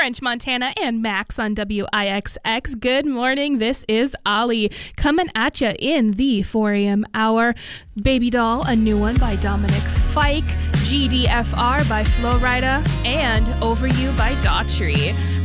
French Montana and Max on WIXX. Good morning. This is Ollie coming at you in the 4 a.m. hour. Baby Doll, a new one by Dominic Fike, GDFR by Flo Rida, and Over You by Daughtry.